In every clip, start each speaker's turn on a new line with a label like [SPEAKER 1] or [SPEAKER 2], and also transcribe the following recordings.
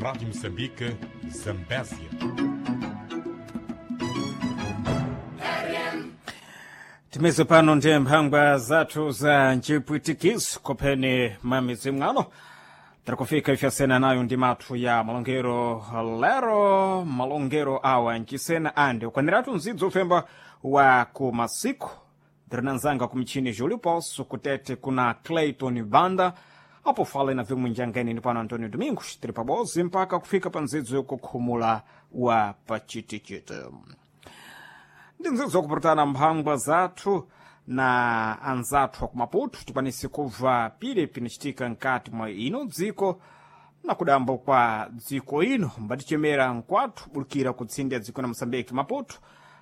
[SPEAKER 1] Rádio Moçambique, Zambésia.
[SPEAKER 2] Timeza pano ndiye mphangwa zathu za ncipwitikizo kopene mamizi mwano takufika ifyasena nayo ndi mathu ya malongero lero malongero awa ncisena ande ukwaniratu mzidzi ufemba wa ku masiku drinanzanga ku michini Júlio Poço kutete kuna Clayton Banda apo fala na vimwe njangeni ni pano Antônio Domingos tiri pabozi mpaka kufika pa mzidzi ukukhumula wa pachitichiti ndi mzidzi wakupurutana mphangwa zathu na anzathu aku Maputo tikwanise kubva pire pinacitika nkati mwa ino dziko na kudambo kwa dziko ino mbaticemera nkwathu bulukira kutsindya dziko na Moçambique Maputo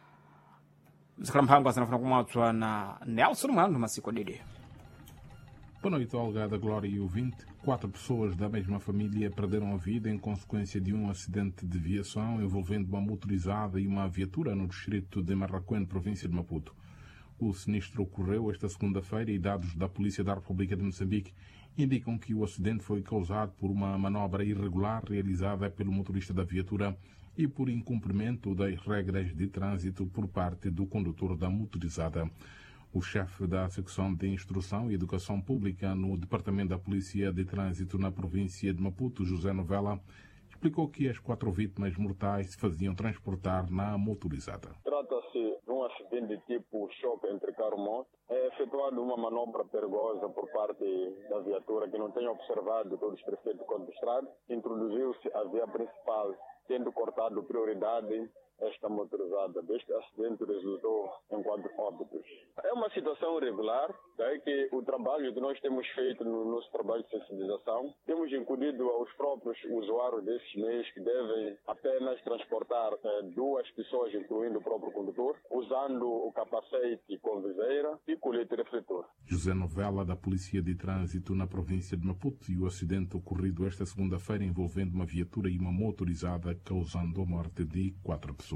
[SPEAKER 2] zikhala mphangwa zinafuna kumwatswa na Nelson Mwanu masiku dede.
[SPEAKER 3] Boa noite, Olga da Glória e ouvinte. 4 pessoas da mesma família perderam a vida em consequência de um acidente de viação envolvendo uma motorizada e uma viatura no distrito de Marraquém, província de Maputo. O sinistro ocorreu esta segunda-feira e dados da Polícia da República de Moçambique indicam que o acidente foi causado por uma manobra irregular realizada pelo motorista da viatura e por incumprimento das regras de trânsito por parte do condutor da motorizada. O chefe da Secção de Instrução e Educação Pública no Departamento da Polícia de Trânsito na província de Maputo, José Novella, explicou que as 4 vítimas mortais se faziam transportar na motorizada.
[SPEAKER 4] Trata-se de um acidente de tipo choque entre carro e moto. É efetuada uma manobra perigosa por parte da viatura que não tem observado todos os preceitos de código de estrada. Introduziu-se a via principal, tendo cortado prioridade esta motorizada. Deste acidente resultou em 4 óbitos. É uma situação irregular, daí que o trabalho que nós temos feito no nosso trabalho de sensibilização, temos incluído aos próprios usuários desses meios que devem apenas transportar 2 pessoas, incluindo o próprio condutor, usando o capacete com viseira e colete refletor.
[SPEAKER 3] José Novella, da Polícia de Trânsito na província de Maputo, e o acidente ocorrido esta segunda-feira envolvendo uma viatura e uma motorizada, causando a morte de 4 pessoas.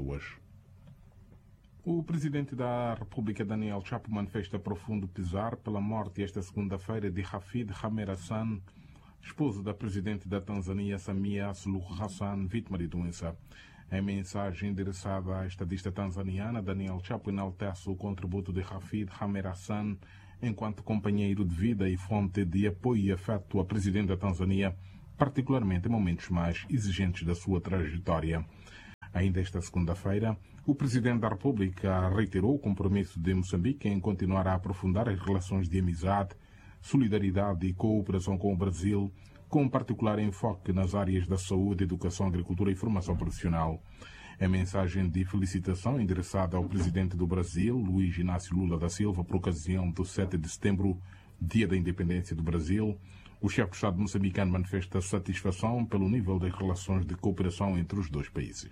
[SPEAKER 3] O presidente da República, Daniel Chapo, manifesta profundo pesar pela morte esta segunda-feira de Hafid Hamer Hassan, esposo da presidente da Tanzânia, Samia Suluhu Hassan, vítima de doença. Em mensagem endereçada à estadista tanzaniana, Daniel Chapo enaltece o contributo de Hafid Hamer Hassan enquanto companheiro de vida e fonte de apoio e afeto à presidente da Tanzânia, particularmente em momentos mais exigentes da sua trajetória. Ainda esta segunda-feira, o Presidente da República reiterou o compromisso de Moçambique em continuar a aprofundar as relações de amizade, solidariedade e cooperação com o Brasil, com um particular enfoque nas áreas da saúde, educação, agricultura e formação profissional. Em mensagem de felicitação endereçada ao Presidente do Brasil, Luiz Inácio Lula da Silva, por ocasião do 7 de setembro, Dia da Independência do Brasil, o chefe do Estado moçambicano manifesta satisfação pelo nível das relações de cooperação entre os 2 países.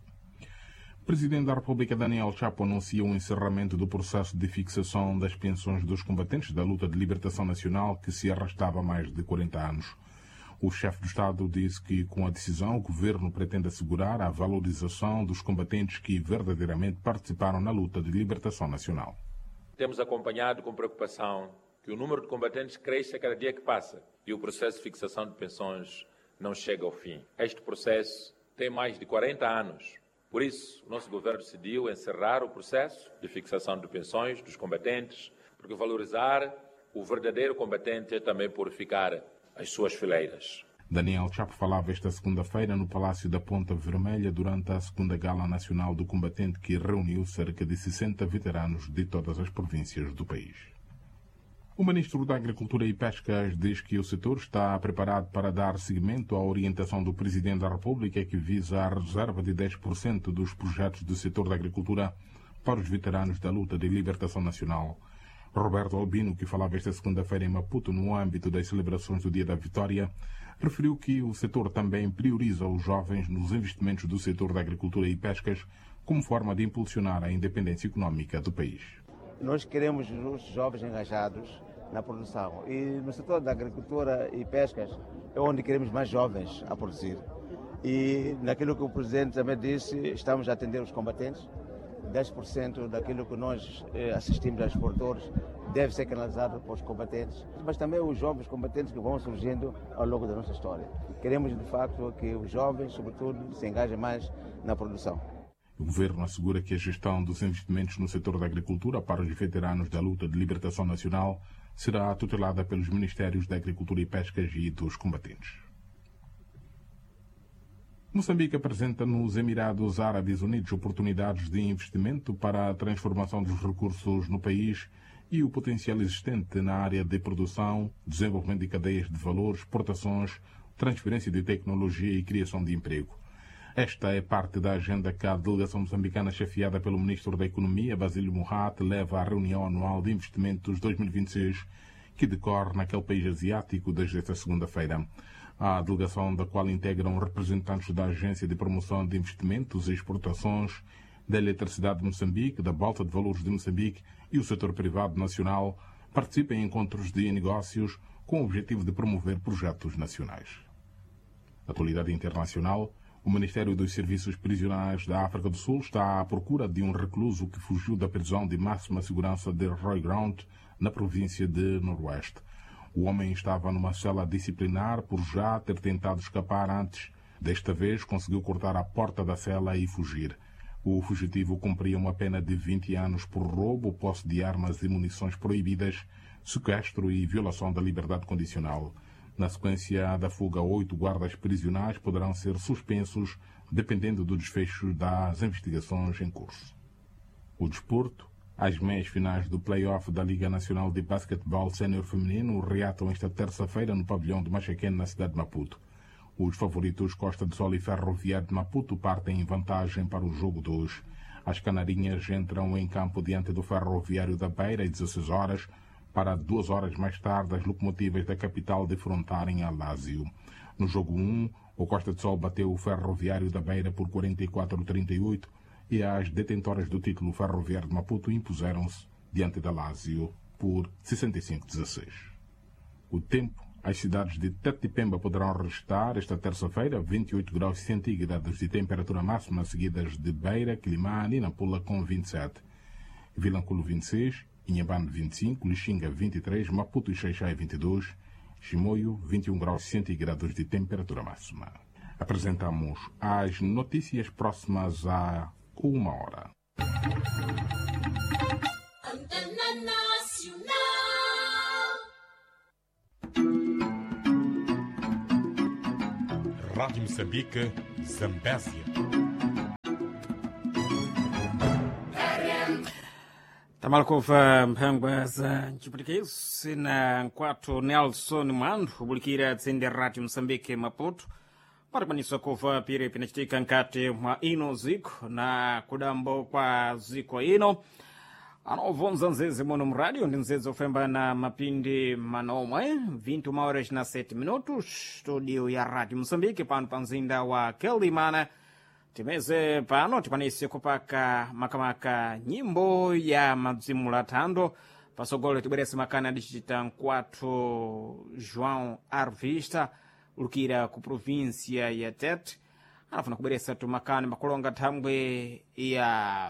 [SPEAKER 3] O Presidente da República, Daniel Chapo, anuncia o encerramento do processo de fixação das pensões dos combatentes da luta de libertação nacional que se arrastava há mais de 40 anos. O chefe do Estado disse que, com a decisão, o governo pretende assegurar a valorização dos combatentes que verdadeiramente participaram na luta de libertação nacional.
[SPEAKER 5] Temos acompanhado com preocupação que o número de combatentes cresce a cada dia que passa e o processo de fixação de pensões não chega ao fim. Este processo tem mais de 40 anos. Por isso, o nosso governo decidiu encerrar o processo de fixação de pensões dos combatentes, porque valorizar o verdadeiro combatente é também purificar as suas fileiras.
[SPEAKER 3] Daniel Chapo falava esta segunda-feira no Palácio da Ponta Vermelha durante a 2ª Gala Nacional do Combatente, que reuniu cerca de 60 veteranos de todas as províncias do país. O Ministro da Agricultura e Pescas diz que o setor está preparado para dar seguimento à orientação do Presidente da República que visa a reserva de 10% dos projetos do setor da agricultura para os veteranos da luta de libertação nacional. Roberto Albino, que falava esta segunda-feira em Maputo no âmbito das celebrações do Dia da Vitória, referiu que o setor também prioriza os jovens nos investimentos do setor da agricultura e pescas como forma de impulsionar a independência econômica do país.
[SPEAKER 6] Nós queremos os jovens engajados na produção e no setor da agricultura e pescas é onde queremos mais jovens a produzir. E naquilo que o Presidente também disse, estamos a atender os combatentes 10% daquilo que nós assistimos aos exportadores deve ser canalizado para os combatentes, mas também os jovens combatentes que vão surgindo ao longo da nossa história. Queremos, de facto, que os jovens, sobretudo, se engajem mais na produção.
[SPEAKER 3] O governo assegura que a gestão dos investimentos no setor da agricultura para os veteranos da luta de libertação nacional será tutelada pelos Ministérios da Agricultura e Pescas e dos combatentes. Moçambique apresenta nos Emirados Árabes Unidos oportunidades de investimento para a transformação dos recursos no país e o potencial existente na área de produção, desenvolvimento de cadeias de valor, exportações, transferência de tecnologia e criação de emprego. Esta é parte da agenda que a delegação moçambicana, chefiada pelo Ministro da Economia, Basílio Mourad, leva à reunião anual de investimentos 2026, que decorre naquele país asiático desde esta segunda-feira. A delegação, da qual integram representantes da Agência de Promoção de Investimentos e Exportações, da Eletricidade de Moçambique, da Bolsa de Valores de Moçambique e o setor privado nacional, participa em encontros de negócios com o objetivo de promover projetos nacionais. Na atualidade internacional, o Ministério dos Serviços Prisionais da África do Sul está à procura de um recluso que fugiu da prisão de máxima segurança de Roy Ground, na província de Noroeste. O homem estava numa cela disciplinar por já ter tentado escapar antes. Desta vez, conseguiu cortar a porta da cela e fugir. O fugitivo cumpria uma pena de 20 anos por roubo, posse de armas e munições proibidas, sequestro e violação da liberdade condicional. Na sequência da fuga, 8 guardas prisionais poderão ser suspensos, dependendo do desfecho das investigações em curso. O desporto. As meias finais do play-off da Liga Nacional de Basquetebol Sénior Feminino reatam esta terça-feira no pavilhão do Machaquén, na cidade de Maputo. Os favoritos Costa do Sol e Ferroviário de Maputo partem em vantagem para o jogo de hoje. As canarinhas entram em campo diante do Ferroviário da Beira às 16 horas, para 2 horas mais tarde as locomotivas da capital defrontarem a Lásio. No jogo 1, o Costa do Sol bateu o Ferroviário da Beira por 44-38 e as detentoras do título Ferroviário de Maputo impuseram-se diante da Lásio por 65-16. O tempo. As cidades de Tete e Pemba poderão registrar esta terça-feira 28 graus centígrados de temperatura máxima, seguidas de Beira, Quilimane e Nampula com 27. Vilanculo 26, Inhambane 25, Lixinga 23, Maputo e Xaixai 22, Chimoio 21 graus centígrados de temperatura máxima. Apresentamos as notícias próximas a 1 hora.
[SPEAKER 1] Rádio Moçambique, Zambésia.
[SPEAKER 2] Tamalkova mphangwa za nchipwitikizi na nkwathu Nelson Mwandu ubulikira tsende Rádio Moçambique Maputo parikwanisa kuva pire pinacitika nkati mwa ino ziko na kudambo kwa ziko ino anovonza nzeze muno mradio ndi nzeze ofemba na mapindi manomwe 20h07 studio ya Rádio Moçambique pano pa mzinda wa Quelimane. Timeze pano tikwanise kupaka makamaka nyimbo ya madzimu latando pasogolo tibwerese makana adicita nkwathu João Arvista ulukira ku província ya Tete anafuna kubweresa tumakani makulonga thambwe ya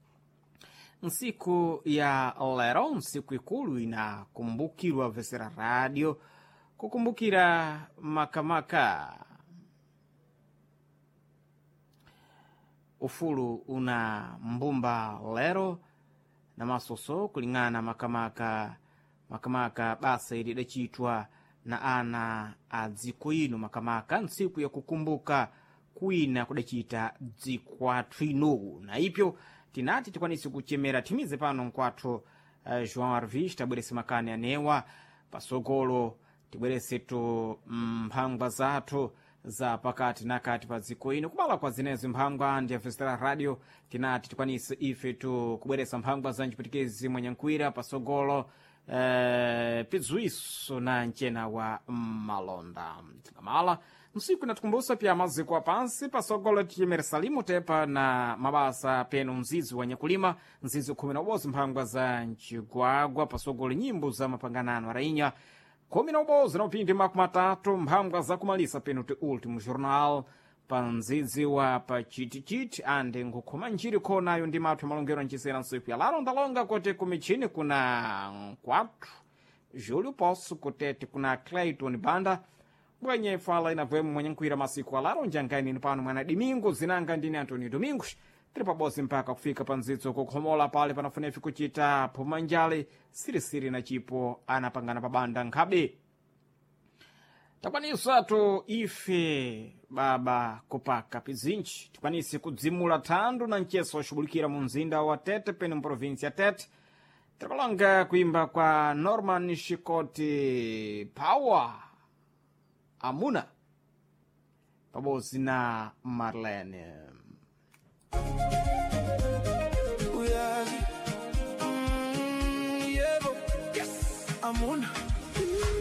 [SPEAKER 2] nsiku ya lero nsiku ikulu inakumbukirwa vesera radio kukumbukira makamaka ufulu una mbumba lero na masoso kulingana makamaka basa ili dachitwa na ana a dziko ino makamaka nsiku ya kukumbuka kuina kudachita dziko athu ino na ipyo tinati tikwanisi kuchemera timize pano nkwathu João Arvista bwerese makani anewa pasogolo tibwerese tu mphangwa zathu za pakati na kati pa dziko ino kubala kwa zinezo mphangwa ndi avesera radio tinati tikwanise ife tu kubweresa mphangwa za nchipwitikizi mwanyankwira pasogolo pizuiso na nchena wa malonda tikamala nsiku inatikumbusa pia maziko apansi pasogolo tichemera limu tepa na mabasa peno mzizi wa nyakulima nzizi 11 mphangwa za nchigwagwa pasogolo nyimbo za mapanganano arainya 11 na upindi makumi atatu mphangwa za kumalisa peno te último jornal panzidzi wa pachitichiti ande ngukhuma njiri khonayo ndi mathu malongero nchisera nsiku ya laro ndalonga kuti kumichini kuna 4 Júlio Poço kutete kuna Clayton Banda bwenye fala inavwemo mwenye nkuira masiku alaro njangani pano mwana Domingo zinanga ndine Antônio Domingos tiri pabosi mpaka kufika panzitso kukhomola pale panafunefi kuchita pumanjale sirisiri na chipo anapangana pabanda nkhabe takwanisatu ife baba kupaka pizinji tikwanise kudzimula thandu na ncheso washugulikira mu mzinda wa Tete pene mprovinsi ya Tete tirikalonga kuimba kwa Norman Shikoti Power Amuna pabosi na Marlene
[SPEAKER 7] Amuna